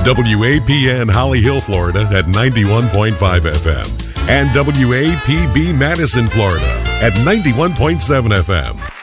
WAPN Holly Hill, Florida at 91.5 FM and WAPB Madison, Florida at 91.7 FM.